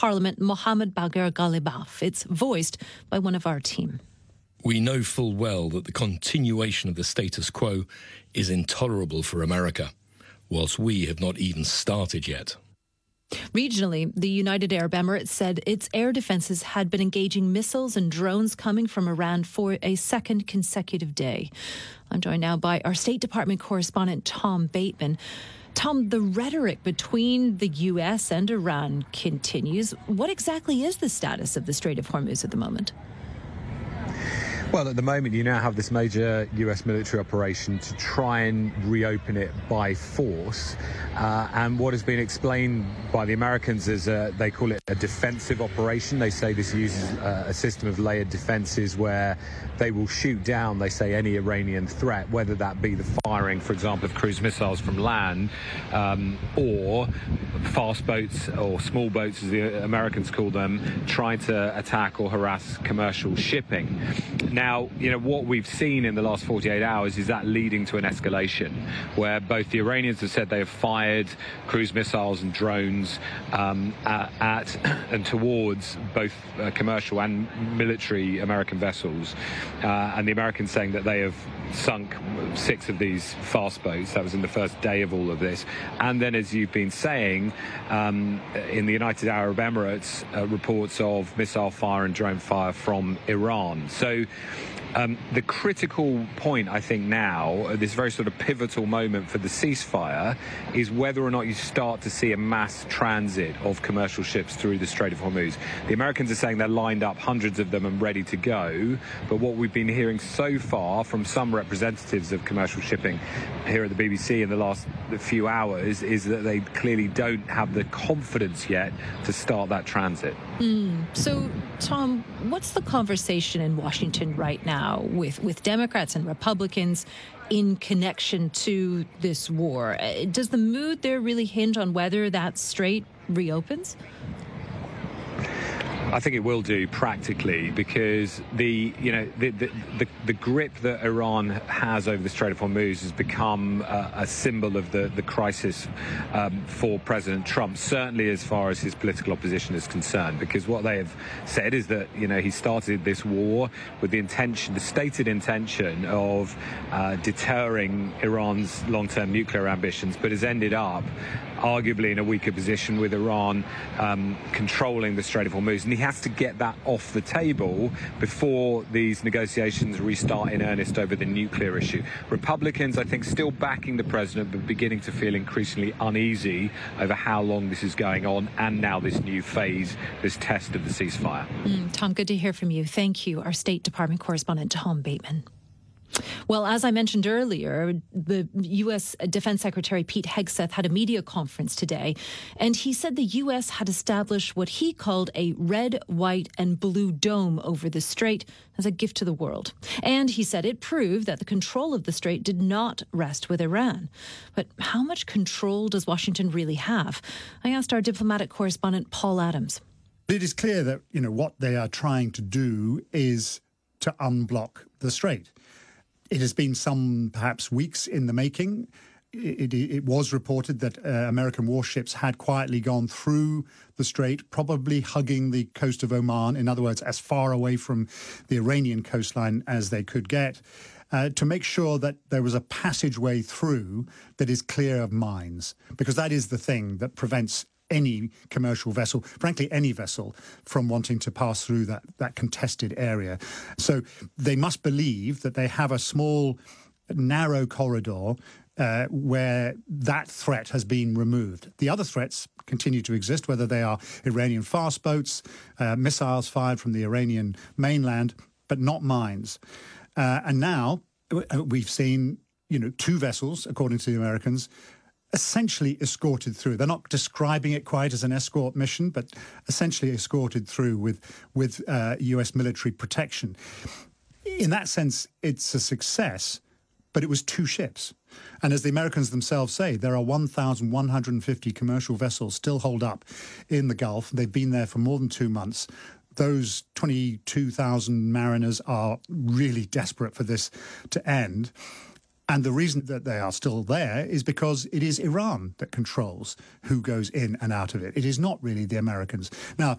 Parliament, Mohammed Bagher Ghalibaf. It's voiced by one of our team. We know full well that the continuation of the status quo is intolerable for America, whilst we have not even started yet. Regionally, the United Arab Emirates said its air defences had been engaging missiles and drones coming from Iran for a second consecutive day. I'm joined now by our State Department correspondent, Tom Bateman. Tom, the rhetoric between the US and Iran continues. What exactly is the status of the Strait of Hormuz at the moment? Well, at the moment, you now have this major US military operation to try and reopen it by force. And what has been explained by the Americans is they call it a defensive operation. They say this uses a system of layered defenses where they will shoot down, they say, any Iranian threat, whether that be the firing, for example, of cruise missiles from land or fast boats or small boats, as the Americans call them, trying to attack or harass commercial shipping. Now, what we've seen in the last 48 hours is that leading to an escalation where both the Iranians have said they have fired cruise missiles and drones at and towards both commercial and military American vessels. And the Americans saying that they have sunk 6 of these fast boats. That was in the first day of all of this. And then, as you've been saying, in the United Arab Emirates, reports of missile fire and drone fire from Iran. So the critical point, I think now, this very sort of pivotal moment for the ceasefire, is whether or not you start to see a mass transit of commercial ships through the Strait of Hormuz. The Americans are saying they're lined up, hundreds of them, and ready to go. But what we've been hearing so far from some representatives of commercial shipping here at the BBC in the last few hours is that they clearly don't have the confidence yet to start that transit. So, Tom, what's the conversation in Washington right now with Democrats and Republicans in connection to this war? Does the mood there really hinge on whether that strait reopens? I think it will do practically because the grip that Iran has over the Strait of Hormuz has become a symbol of the crisis for President Trump, certainly as far as his political opposition is concerned, because what they have said is that he started this war with the stated intention of deterring Iran's long-term nuclear ambitions, but has ended up arguably in a weaker position with Iran controlling the Strait of Hormuz. And he has to get that off the table before these negotiations restart in earnest over the nuclear issue. Republicans, I think, still backing the president, but beginning to feel increasingly uneasy over how long this is going on and now this new phase, this test of the ceasefire. Tom, good to hear from you. Thank you. Our State Department correspondent, Tom Bateman. Well, as I mentioned earlier, the U.S. Defense Secretary Pete Hegseth had a media conference today, and he said the U.S. had established what he called a red, white, and blue dome over the strait as a gift to the world. And he said it proved that the control of the strait did not rest with Iran. But how much control does Washington really have? I asked our diplomatic correspondent, Paul Adams. It is clear that, what they are trying to do is to unblock the strait. It has been some, perhaps, weeks in the making. It was reported that American warships had quietly gone through the strait, probably hugging the coast of Oman, in other words, as far away from the Iranian coastline as they could get, to make sure that there was a passageway through that is clear of mines, because that is the thing that prevents any commercial vessel, frankly, any vessel, from wanting to pass through that contested area. So they must believe that they have a small, narrow corridor where that threat has been removed. The other threats continue to exist, whether they are Iranian fast boats, missiles fired from the Iranian mainland, but not mines. And now we've seen, 2 vessels, according to the Americans, essentially escorted through. They're not describing it quite as an escort mission, but essentially escorted through with US military protection. In that sense, it's a success, but it was 2 ships. And as the Americans themselves say, there are 1,150 commercial vessels still holed up in the Gulf. They've been there for more than 2 months. Those 22,000 mariners are really desperate for this to end. And the reason that they are still there is because it is Iran that controls who goes in and out of it. It is not really the Americans. Now,